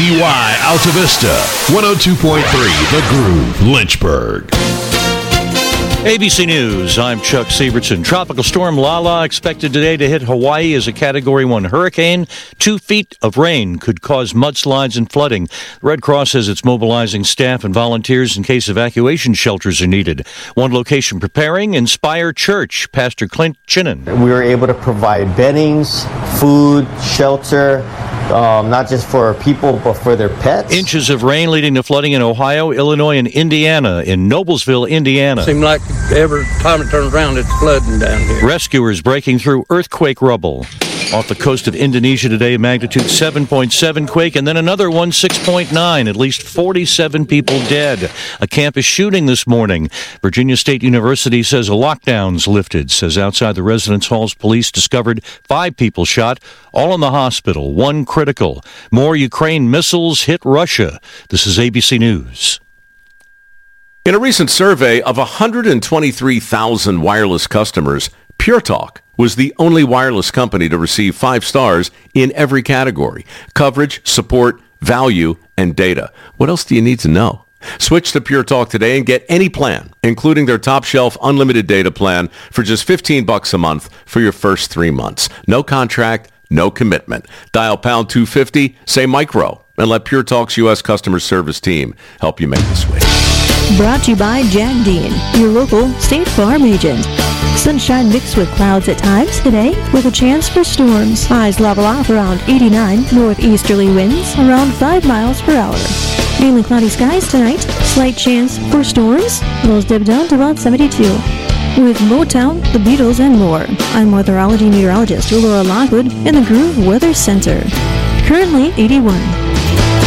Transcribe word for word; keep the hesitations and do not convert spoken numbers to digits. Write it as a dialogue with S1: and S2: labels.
S1: W Y Alta Vista, one oh two point three The Groove, Lynchburg.
S2: A B C News, I'm Chuck Sievertson. Tropical storm Lala expected today to hit Hawaii as a Category one hurricane. Two feet of rain could cause mudslides and flooding. The Red Cross says it's mobilizing staff and volunteers in case evacuation shelters are needed. One location preparing, Inspire Church. Pastor Clint Chinnan.
S3: We were able to provide beddings, food, shelter, um, not just for our people, but for their pets.
S2: Inches of rain leading to flooding in Ohio, Illinois, and Indiana. In Noblesville, Indiana.
S4: Seems like every time it turns around, it's flooding down here.
S2: Rescuers breaking through earthquake rubble. Off the coast of Indonesia today, magnitude seven point seven quake, and then another one, six point nine. At least forty-seven people dead. A campus shooting this morning. Virginia State University says a lockdown's lifted. Says outside the residence halls, police discovered five people shot, all in the hospital, one critical. More Ukraine missiles hit Russia. This is A B C News.
S5: In a recent survey of one hundred twenty-three thousand wireless customers, Pure Talk was the only wireless company to receive five stars in every category: coverage, support, value, and data. What else do you need to know? Switch to Pure Talk today and get any plan, including their top shelf unlimited data plan, for just fifteen bucks a month for your first three months. No contract, no commitment. Dial pound two fifty, say micro, and let Pure Talk's U S customer service team help you make the switch.
S6: Brought to you by Jack Dean, your local State Farm agent. Sunshine mixed with clouds at times today, with a chance for storms. Highs level off around eighty-nine, northeasterly winds around five miles per hour. Mainly cloudy skies tonight, slight chance for storms. Lows dip down to about seventy-two. With Motown, the Beatles, and more, I'm weatherology meteorologist Laura Lockwood in the Groove Weather Center. Currently eighty-one.